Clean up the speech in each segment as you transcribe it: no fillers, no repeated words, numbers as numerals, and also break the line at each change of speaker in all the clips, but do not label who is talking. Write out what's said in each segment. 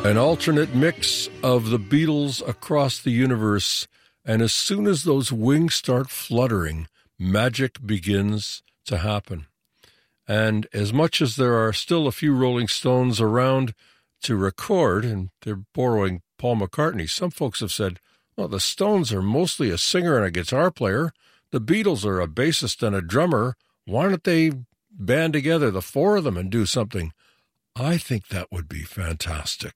An alternate mix of the Beatles across the universe, and as soon as those wings start fluttering, magic begins to happen. And as much as there are still a few Rolling Stones around to record, and they're borrowing Paul McCartney, some folks have said, well, the Stones are mostly a singer and a guitar player. The Beatles are a bassist and a drummer. Why don't they band together, the four of them, and do something? I think that would be fantastic.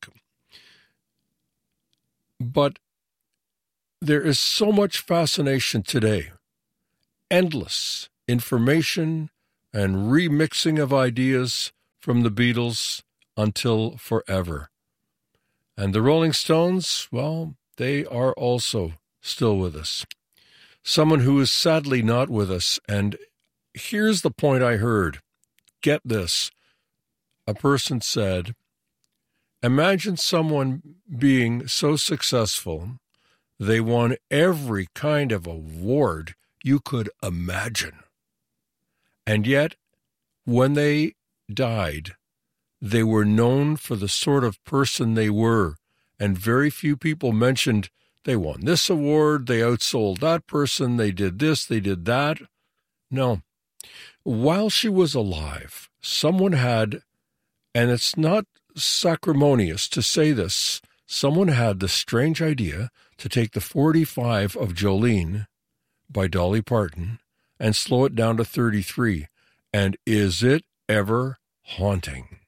But there is so much fascination today, endless information and remixing of ideas from the Beatles until forever. And the Rolling Stones, well, they are also still with us. Someone who is sadly not with us, and here's the point I heard. Get this. A person said, imagine someone being so successful, they won every kind of award you could imagine. And yet, when they died, they were known for the sort of person they were, and very few people mentioned they won this award, they outsold that person, they did this, they did that. No. While she was alive, someone had, and it's not sacrimonious to say this, someone had the strange idea to take the 45 of Jolene by Dolly Parton and slow it down to 33. And is it ever haunting?